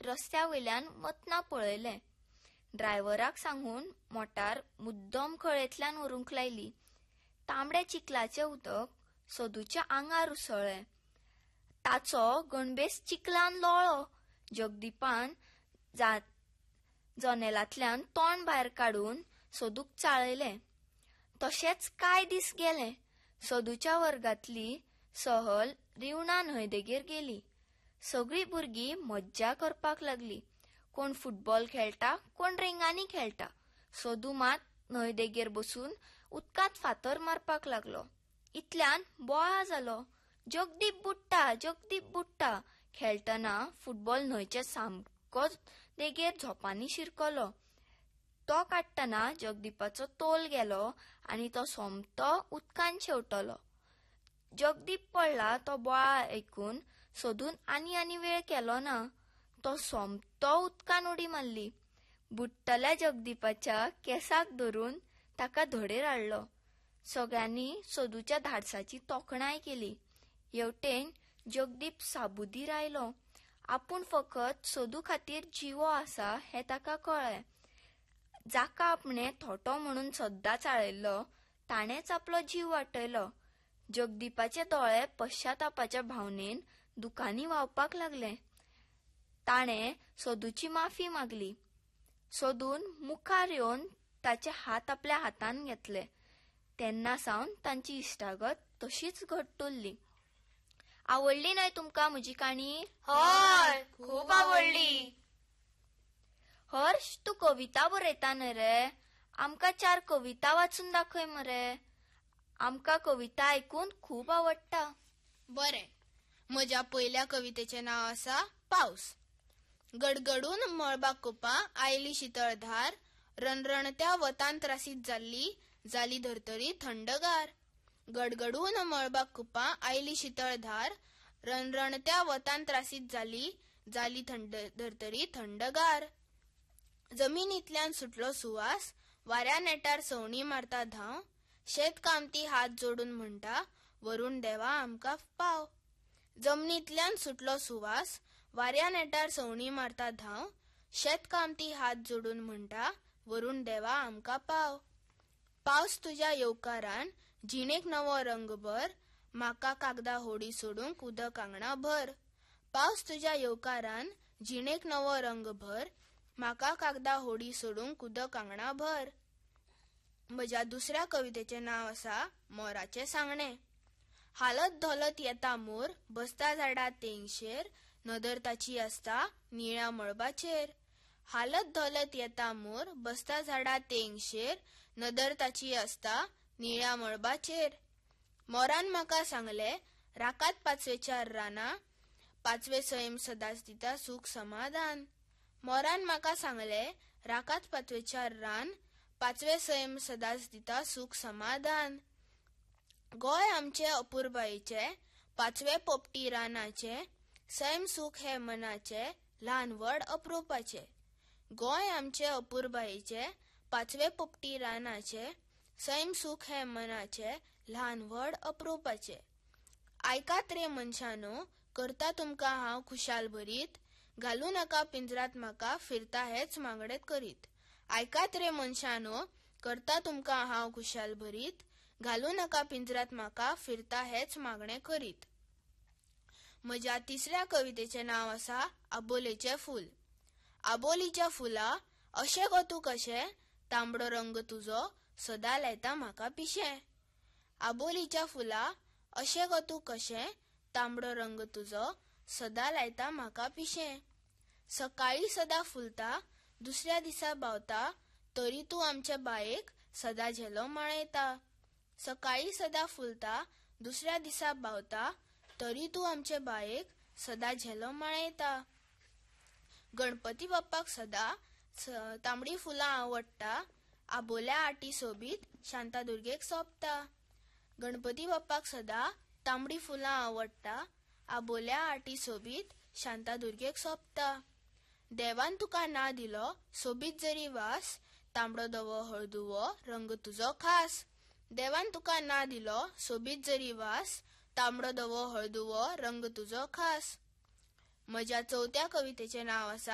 रस्त्या वयल्यान वतना पळयलें. ड्रायव्हराक सांगून मोटार मुद्दम खळेंतल्यान व्हरूंक लायली. तांबड्या चिखलाचें उदक सदूच्या आंगार उसळ्ळें. ताचो गणभेस चिखलान लोळ्ळो. जगदीपान जनेलांतल्यान तोंड भायर काडून सदूक चाळयलें. तशेंच कांय दीस गेले. सदूच्या वर्गांतली सहल रिवणा न्हंयदेगेर गेली. सगळीं भुरगीं मज्जा करपाक लागली. कोण फुटबॉल खेळटा, कोण रिंगांनी खेळटा. सदू मात न्हंयदेगेर बसून उदकांत फातर मारपाक लागलो. इतल्यान बोळा जालो. जगदीप बुडटा, जगदीप बुडटा. खेळटना फुटबॉल न्हंयचे सामको देगेर झोपांनी शिरकलो. तो काडटना जगदीपाचो तोल गेलो आनी तो सोमतो उदकांत शेवटलो. जगदीप पडला तो बोळा आयकून सदून आनी वेळ केलो ना. तो सोमतो उदकांत उडी मारली. बुडटल्या जगदीपाच्या केंसाक धरून ताका धडेर हाडलो. सगळ्यांनी सदूच्या धाडसाची तोखणाय केली. हेवटेन जगदीप साबुदीर आयलो. आपूण फकत सदू खातीर जिवो आसा हें ताका कळ्ळें. जाका आपणें थोटो म्हणून सद्दां चाळयल्लो ताणेंच आपलो जीव वाटयलो. जगदीपाचे दोळे पश्चातापाच्या भावनेन दुखांनी व्हांवपाक लागले. ताणें सदूची माफी मागली. सदून मुखार येवन ताचे हात आपल्या हातान घेतले. तेन्ना सावन तांची इश्टागत तशीच घट्ट उरली. आवडली न्हय तुमकां म्हजी काणी? हय, खूब आवडली. हर्ष, तूं कविता बरयता न्हय रे? आमकां 4 कविता वाचून दाखय मरे. आमकां कविता आयकून खूब आवडटा. बरें, म्हज्या पयल्या कवितेचें नांव आसा पावस. गडगडून मळबाक कोपा आयली शीतळ धार. रणरणत्या वतान त्रासीत जाली धर्तरी थंडगार. गडगडून मळबाक कोपा आयली शीतळ धार. रणरणत्या वतान त्रासीत जाली धर्तरी थंडगार. जमिनींतल्यान सुटलो सुवास. वाऱ्या नेटार सवणी मारता धांव. शेत कामती हात जोडून म्हणटा, वरून देवा आमकां पाव. जमनींतल्यान सुटलो सुवास. वाऱ्या नेटार सवणी मारता धांव. शेत कामती हात जोडून म्हणटा, वरून देवा आमकां पाव. पावस तुज्या येवकारान जिणेक नवो रंग भर. म्हाका कागदा होडी सोडूंक उदक आंगणा भर. पावस तुज्या येवकारान जिणेक नवो रंग भर. म्हाका कागदा होडी सोडूंक उदक आंगणा भर. म्हज्या दुसऱ्या कवितेचें नांव आसा मोराचें सांगणें. हालत धोलत येता मोर. बसता झाडा तेंगशेर. नदर ताची आसता निळ्या मळबाचेर. हालत धोलत येता मोर. बसता झाडा तेंगशेर. नदर ताची आसता निळ्या मळबाचेर. मोरान म्हाका सांगलें, राकात 5वेच्या राना. 5वे सैम सदांच दिता सूख समाधान. मोरान म्हाका सांगलें, राकात 5वेच्या रान. 5वे सैम सदांच दिता सूख समाधान. गोंय आमचे अपुरबायेचे. 5वे पोपटी रानाचे. सैम सूख हे मनाचे. ल्हान व्हड अप्रुपाचे. गोंय आमचे अपुरबायेचे. 5वे पोपटी रानाचे. सैम सूख हे मनाचे. ल्हान व्हड अप्रुपाचे. आयकात रे मनशानो, करता तुमकां हांव खुशाल भरीत. घालू नाका पिंजरात म्हाका, फिरता हेच मागणेत करीत. आयकात रे मनशानो, करता तुमकां हांव खुशाल भरीत. घालू नाका पिंजरात म्हाका, फिरता हेच मागणें करीत. म्हज्या तिसऱ्या कवितेचें नांव आसा आबोलेचें फूल. आबोलीच्या फुला, अशें गो तूं कशें. तांबडो रंग तुजो सदा लायता म्हाका पिशें. आबोलीच्या फुला, अशें गो तूं कशें. तांबडो रंग तुजो सदा लायता म्हाका पिशें. सकाळी सदा फुलता, दुसऱ्या दिसा बावता. तरी तूं आमचे बायेक सदा झेलो माळयता. सकाळी सदा फुलता, दुसऱ्या दिसा बावता. तरी तूं आमचे बायेक सदा झेलो माळयता. गणपती बाप्पाक सदा तांबडी फुलां आवडटा. आबोल्या आटी सोबीत शांतादुर्गेक सोबता. गणपती बाप्पाक सदा तांबडी फुलां आवडटा. आबोल्या आटी सोबीत शांतादुर्गेक सोबता. देवान तुका ना दिलो सोबीत जरी वास. तांबडो धवो हळदुवो रंग तुजो खास. देवान तुका ना दिलो सोबीत जरी वास. तांबडो धवो हळदुवो रंग तुजो खास. म्हज्या चौथ्या कवितेचें नांव आसा